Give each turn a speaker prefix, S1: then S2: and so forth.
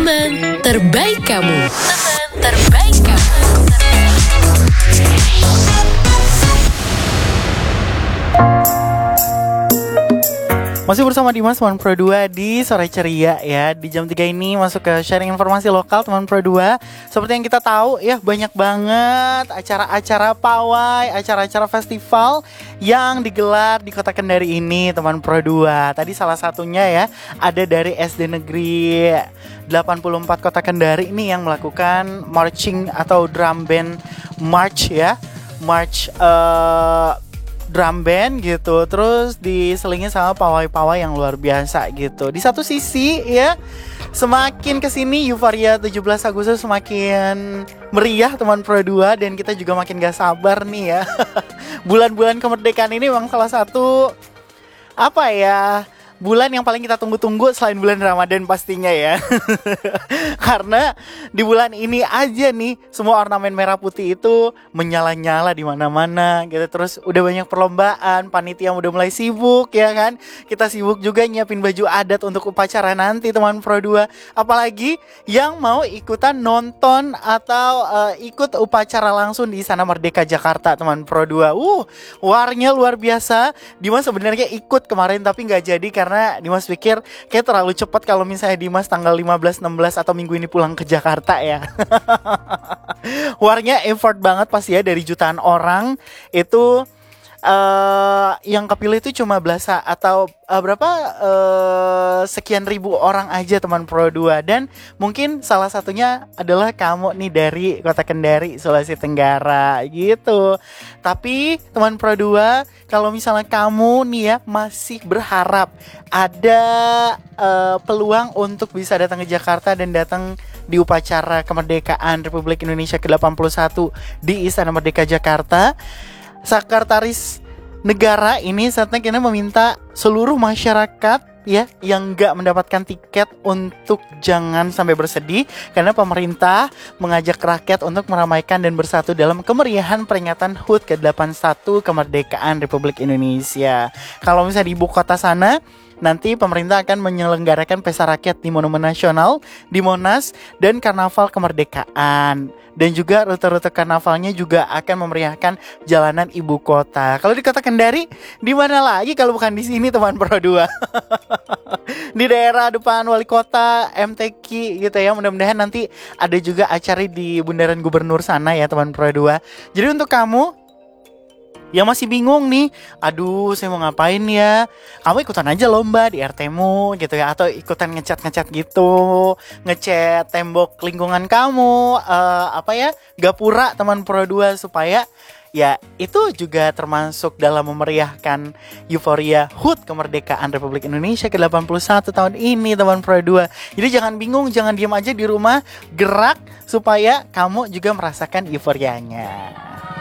S1: Teman terbaik kamu. Teman terbaik kamu.
S2: Masih bersama Dimas teman Pro 2 di Sore Ceria ya. Di jam 3 ini masuk ke sharing informasi lokal teman Pro 2. Seperti yang kita tahu ya, banyak banget acara-acara pawai, acara-acara festival yang digelar di Kota Kendari ini teman Pro 2. Tadi salah satunya ya, ada dari SD Negeri 84 Kota Kendari ini yang melakukan marching atau drum band march ya. March drum band gitu, terus diselingi sama pawai-pawai yang luar biasa gitu. Di satu sisi ya, semakin kesini euforia 17 Agustus semakin meriah teman Pro 2, dan kita juga makin gak sabar nih ya. Bulan-bulan kemerdekaan ini memang salah satu bulan yang paling kita tunggu-tunggu selain bulan Ramadan pastinya ya. Karena di bulan ini aja nih semua ornamen merah putih itu menyala-nyala di mana-mana gitu. Terus udah banyak perlombaan, panitia udah mulai sibuk ya kan. Kita sibuk juga nyiapin baju adat untuk upacara nanti teman Pro 2. Apalagi yang mau ikutan nonton atau ikut upacara langsung di Istana Merdeka Jakarta teman Pro 2. Warnya luar biasa. Dimas sebenarnya ikut kemarin tapi nggak jadi karena Dimas pikir kayak terlalu cepat kalau misalnya Dimas tanggal 15, 16 atau minggu ini pulang ke Jakarta ya. Warnya effort banget pasti ya, dari jutaan orang itu yang kepilih itu cuma belasan atau sekian ribu orang aja teman Pro 2. Dan mungkin salah satunya adalah kamu nih dari Kota Kendari, Sulawesi Tenggara gitu. Tapi teman Pro 2, kalau misalnya kamu nih ya masih berharap ada peluang untuk bisa datang ke Jakarta dan datang di upacara kemerdekaan Republik Indonesia ke-81 di Istana Merdeka Jakarta, Sekretaris Negara ini saatnya kita meminta seluruh masyarakat ya yang nggak mendapatkan tiket untuk jangan sampai bersedih, karena pemerintah mengajak rakyat untuk meramaikan dan bersatu dalam kemeriahan peringatan HUT ke-81 kemerdekaan Republik Indonesia. Kalau misalnya di ibu kota sana, nanti pemerintah akan menyelenggarakan pesta rakyat di Monumen Nasional, di Monas, dan Karnaval Kemerdekaan. Dan juga rute-rute karnavalnya juga akan memeriahkan jalanan ibu kota. Kalau di Kota Kendari, di mana lagi kalau bukan di sini teman Pro 2. Di daerah depan Wali Kota, MTQ gitu ya. Mudah-mudahan nanti ada juga acara di Bundaran Gubernur sana ya teman Pro 2. Jadi untuk kamu yang masih bingung nih, aduh saya mau ngapain ya, kamu ikutan aja lomba di RT-mu gitu ya, atau ikutan ngecat gitu, ngecat tembok lingkungan kamu, gapura teman Pro 2, supaya ya itu juga termasuk dalam memeriahkan euforia HUT kemerdekaan Republik Indonesia ke-81 tahun ini teman Pro 2. Jadi jangan bingung, jangan diam aja di rumah, gerak supaya kamu juga merasakan euforianya.